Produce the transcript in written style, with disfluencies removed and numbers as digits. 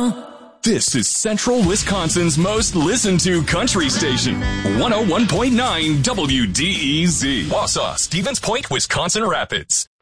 This is Central Wisconsin's most listened to country station, 101.9 WDEZ. Wausau, Stevens Point, Wisconsin Rapids.